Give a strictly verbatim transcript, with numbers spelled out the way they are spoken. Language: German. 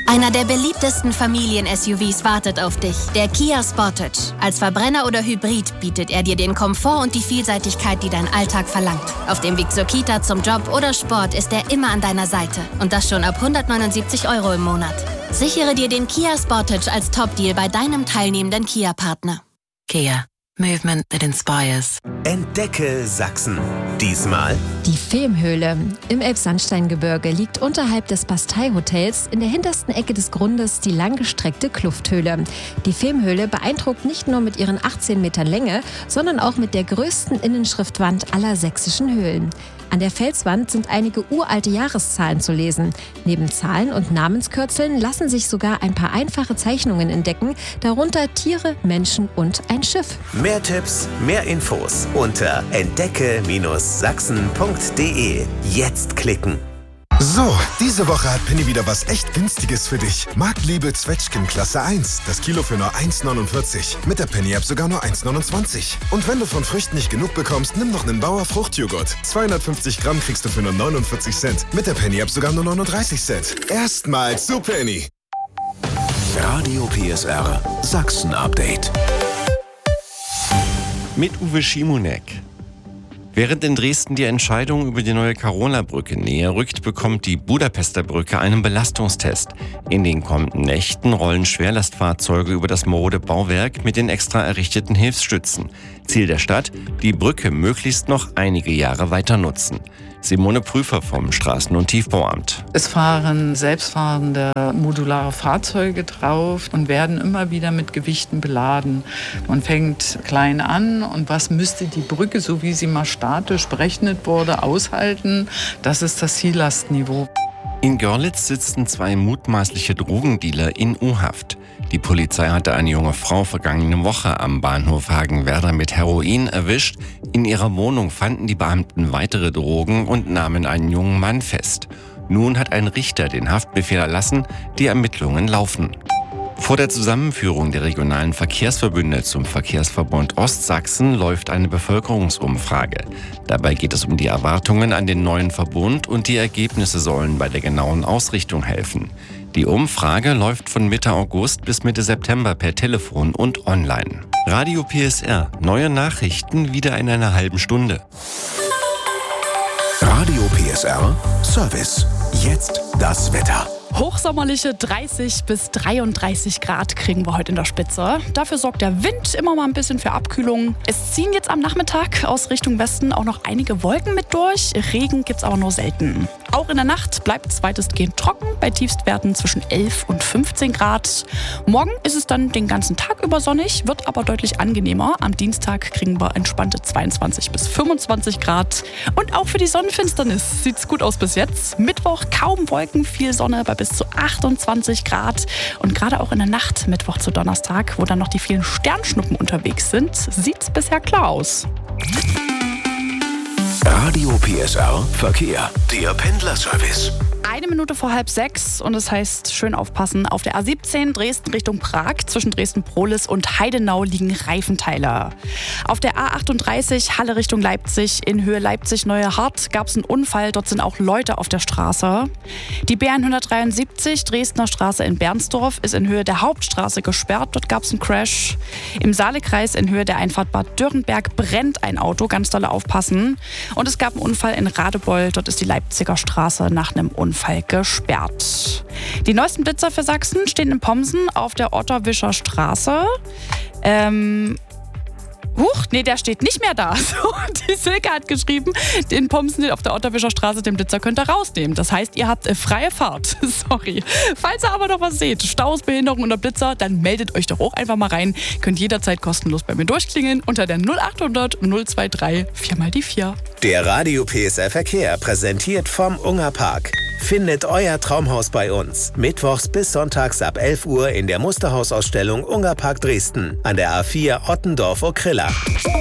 Einer der beliebtesten Familien-S U Vs wartet auf dich, der Kia Sportage. Als Verbrenner oder Hybrid bietet er dir den Komfort und die Vielseitigkeit, die dein Alltag verlangt. Auf dem Weg zur Kita, zum Job oder Sport ist er immer an deiner Seite. Und das schon ab hundertneunundsiebzig Euro im Monat. Sichere dir den Kia Sportage als Top-Deal bei deinem teilnehmenden Kia-Partner. Kia. Movement that inspires. Entdecke Sachsen. Diesmal die Vemhöhle. Im Elbsandsteingebirge liegt unterhalb des Bastei-Hotels in der hintersten Ecke des Grundes die langgestreckte Klufthöhle. Die Vemhöhle beeindruckt nicht nur mit ihren achtzehn Metern Länge, sondern auch mit der größten Innenschriftwand aller sächsischen Höhlen. An der Felswand sind einige uralte Jahreszahlen zu lesen. Neben Zahlen und Namenskürzeln lassen sich sogar ein paar einfache Zeichnungen entdecken, darunter Tiere, Menschen und ein Schiff. Mehr Tipps, mehr Infos unter entdecke Sachsen punkt de. Jetzt klicken. So, diese Woche hat Penny wieder was echt Günstiges für dich. Marktliebe Zwetschgen Klasse eins. Das Kilo für nur eins neunundvierzig. Mit der Penny-App sogar nur eins neunundzwanzig. Und wenn du von Früchten nicht genug bekommst, nimm noch einen Bauer Fruchtjoghurt. zweihundertfünfzig Gramm kriegst du für nur neunundvierzig Cent. Mit der Penny-App sogar nur neununddreißig Cent. Erstmals zu Penny. Radio P S R Sachsen-Update. Mit Uwe Schimonek. Während in Dresden die Entscheidung über die neue Carola-Brücke näher rückt, bekommt die Budapester Brücke einen Belastungstest. In den kommenden Nächten rollen Schwerlastfahrzeuge über das marode Bauwerk mit den extra errichteten Hilfsstützen. Ziel der Stadt, die Brücke möglichst noch einige Jahre weiter nutzen. Simone Prüfer vom Straßen- und Tiefbauamt. Es fahren selbstfahrende modulare Fahrzeuge drauf und werden immer wieder mit Gewichten beladen. Man fängt klein an und was müsste die Brücke, so wie sie mal statisch berechnet wurde, aushalten? Das ist das Ziellastniveau. In Görlitz sitzen zwei mutmaßliche Drogendealer in U-Haft. Die Polizei hatte eine junge Frau vergangene Woche am Bahnhof Hagenwerder mit Heroin erwischt. In ihrer Wohnung fanden die Beamten weitere Drogen und nahmen einen jungen Mann fest. Nun hat ein Richter den Haftbefehl erlassen, die Ermittlungen laufen. Vor der Zusammenführung der regionalen Verkehrsverbünde zum Verkehrsverbund Ostsachsen läuft eine Bevölkerungsumfrage. Dabei geht es um die Erwartungen an den neuen Verbund und die Ergebnisse sollen bei der genauen Ausrichtung helfen. Die Umfrage läuft von Mitte August bis Mitte September per Telefon und online. Radio P S R, neue Nachrichten wieder in einer halben Stunde. Radio P S R Service. Jetzt das Wetter. Hochsommerliche dreißig bis dreiunddreißig Grad kriegen wir heute in der Spitze. Dafür sorgt der Wind immer mal ein bisschen für Abkühlung. Es ziehen jetzt am Nachmittag aus Richtung Westen auch noch einige Wolken mit durch. Regen gibt's aber nur selten. Auch in der Nacht bleibt es weitestgehend trocken, bei Tiefstwerten zwischen elf und fünfzehn Grad. Morgen ist es dann den ganzen Tag über sonnig, wird aber deutlich angenehmer. Am Dienstag kriegen wir entspannte zweiundzwanzig bis fünfundzwanzig Grad. Und auch für die Sonnenfinsternis sieht's gut aus bis jetzt. Mittwoch kaum Wolken, viel Sonne bei bis zu achtundzwanzig Grad. Und gerade auch in der Nacht, Mittwoch zu Donnerstag, wo dann noch die vielen Sternschnuppen unterwegs sind, sieht's bisher klar aus. Radio P S R Verkehr, der Pendlerservice. Eine Minute vor halb sechs und das heißt, schön aufpassen, auf der A siebzehn Dresden Richtung Prag zwischen Dresden-Prohlis und Heidenau liegen Reifenteile. Auf der A achtunddreißig Halle Richtung Leipzig in Höhe Leipzig-Neue Hart gab es einen Unfall, dort sind auch Leute auf der Straße. Die B hundertdreiundsiebzig Dresdner Straße in Bernsdorf ist in Höhe der Hauptstraße gesperrt, dort gab es einen Crash. Im Saalekreis in Höhe der Einfahrt Bad Dürrenberg brennt ein Auto, ganz dolle aufpassen. Und es gab einen Unfall in Radebeul, dort ist die Leipziger Straße nach einem Unfall gesperrt. Die neuesten Blitzer für Sachsen stehen in Pomsen auf der Otterwischer Straße. Ähm... Huch, nee, der steht nicht mehr da. So, die Silke hat geschrieben, den Pomsen auf der Otterwischer Straße, den Blitzer könnt ihr rausnehmen. Das heißt, ihr habt äh, freie Fahrt. Sorry. Falls ihr aber noch was seht, Staus, Behinderung oder Blitzer, dann meldet euch doch auch einfach mal rein. Könnt jederzeit kostenlos bei mir durchklingeln unter der null achthundert null dreiundzwanzig vier mal die vier. Der Radio P S R Verkehr präsentiert vom Ungerpark. Findet euer Traumhaus bei uns. Mittwochs bis sonntags ab elf Uhr in der Musterhausausstellung Ungerpark Dresden an der A vier Ottendorf-Okrilla.